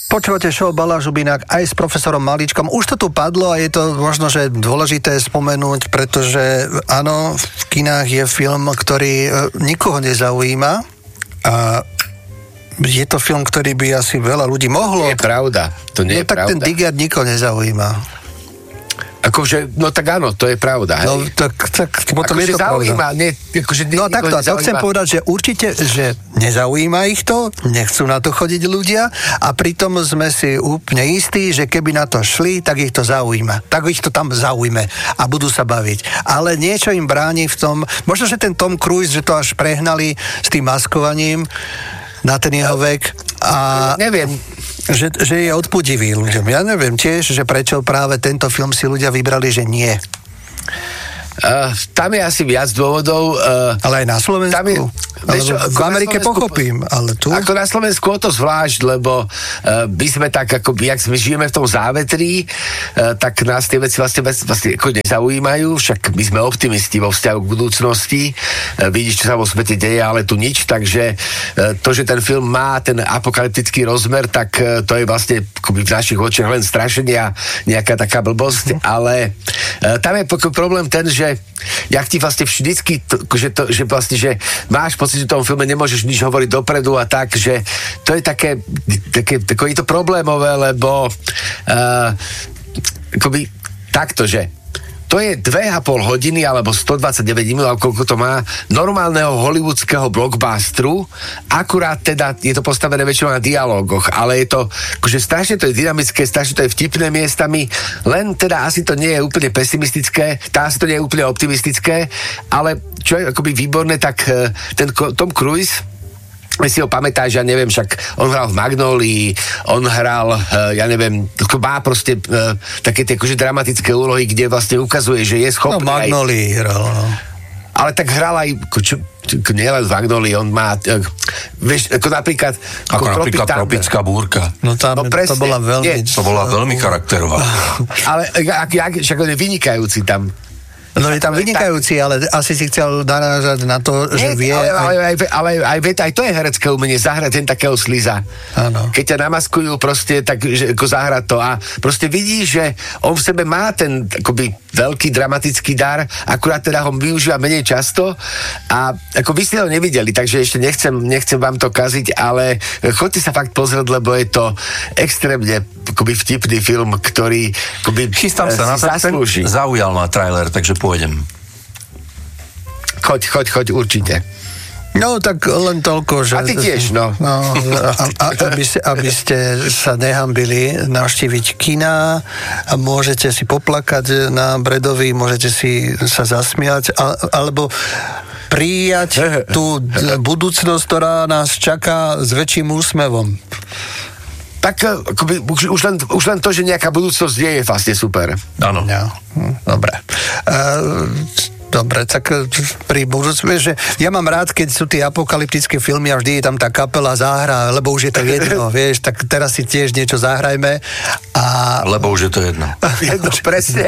Počúvate show Balaš Žubinak aj s profesorom Malíčkom. Už to tu padlo a je to možno, že dôležité spomenúť, pretože áno, v kinách je film, ktorý nikoho nezaujíma a je to film, ktorý by asi veľa ľudí mohlo. To je pravda. To nie je tak pravda. Ten Digard nikoho nezaujíma. Akože, no tak áno, to je pravda. No hej? tak potom akože je to zaujíma, pravda. No takto, to chcem povedať, že určite, že nezaujíma ich to, nechcú na to chodiť ľudia a pritom sme si úplne istí, že keby na to šli, tak ich to zaujíma. Tak ich to tam zaujme a budú sa baviť. Ale niečo im bráni v tom, možno, že ten Tom Cruise, že to až prehnali s tým maskovaním na ten jeho vek a neviem, že je odpudivý ľuďom. Ja neviem tiež, že prečo práve tento film si ľudia vybrali, že nie. Tam je asi viac dôvodov. Ale aj na Slovensku? Tam je, v Amerike pochopím, ale tu... Ako na Slovensku o to zvlášť, lebo my sme tak, ako, jak my žijeme v tom závetrí, tak nás tie veci vlastne ako nezaujímajú, však my sme optimisti vo vzťahu k budúcnosti. Vidíš, čo sa vo svete deje, ale tu nič, takže to, že ten film má ten apokalyptický rozmer, tak to je vlastne akoby v našich očiach len strašenie a nejaká taká blbosť, ale tam je problém ten, že jak ti vlastne vždycky, že vlastne, že máš pocit, že v tom filme nemôžeš nič hovoriť dopredu a tak, že to je také je to problémové, lebo akoby takto, že to je 2,5 hodiny alebo 129 minút, alebo koľko to má, normálneho hollywoodského blockbusteru, akurát teda je to postavené väčšinou na dialógoch, ale je to, akože strašne to je dynamické, strašne to je vtipné miestami, len teda asi to nie je úplne pesimistické, asi to nie je úplne optimistické, ale čo je akoby výborné, tak ten Tom Cruise, si ho pamätáš, ja neviem, však on hral v Magnolii, on hral, ja neviem, má proste také tie akože dramatické úlohy, kde vlastne ukazuje, že je schopný. No Magnolii hral, no. Ale tak hral aj, nielen v Magnolii, on má, vieš, ako napríklad... Ako napríklad Tropická búrka. No tam presne, to bola veľmi... To bola veľmi charakterová. Ale však on je vynikajúci tam. No je tam vynikajúci, ale asi si chcel narážať na to, že vie... Ale aj to je herecké umenie, zahrať ten takého sliza. Áno. Keď ťa namaskujú proste, tak že, ako zahrať to a proste vidíš, že on v sebe má ten akoby veľký dramatický dar, akurát teda ho využíva menej často a ako vy ste ho nevideli, takže ešte nechcem vám to kaziť, ale chodte sa fakt pozrieť, lebo je to extrémne akoby vtipný film, ktorý akoby chystám sa na zaslúži. Zaujal ma trailer, takže pôjdem. Choď určite. No, tak len toľko, že... A ty tiež, no. Aby ste sa nehambili navštíviť kina, a môžete si poplakať na Bredovi, môžete si sa zasmiať, alebo prijať tú budúcnosť, ktorá nás čaká s väčším úsmevom. Tak akoby, už len to, že nejaká budúcnosť je vlastne super. Áno. No, dobre. Dobre, tak pri budúcnosti, že ja mám rád, keď sú tie apokalyptické filmy a vždy je tam tá kapela záhra, lebo už je to jedno, vieš, tak teraz si tiež niečo zahrajme a... Lebo už je to jedno. Jedno, presne.